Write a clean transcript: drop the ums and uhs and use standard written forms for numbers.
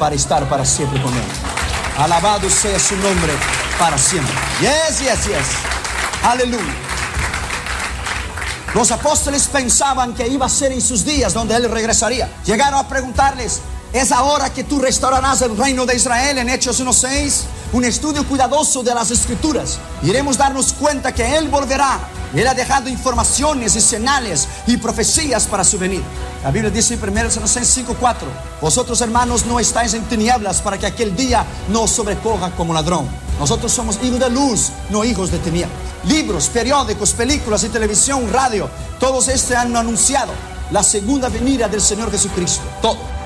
para estar para siempre con Él. Alabado sea su nombre para siempre. Yes, yes, yes. Aleluya. Los apóstoles pensaban que iba a ser en sus días donde Él regresaría. Llegaron a preguntarles: ¿es ahora que tú restaurarás el reino de Israel? En Hechos 1:6. Un estudio cuidadoso de las Escrituras, iremos darnos cuenta que Él volverá. Él ha dejado informaciones y señales y profecías para su venida. La Biblia dice en 1 Tesalonicenses 5:4: vosotros, hermanos, no estáis en tinieblas, para que aquel día no os sobrecoja como ladrón. Nosotros somos hijos de luz, no hijos de tinieblas. Libros, periódicos, películas y televisión, radio, todos estos han anunciado la segunda venida del Señor Jesucristo. Todo.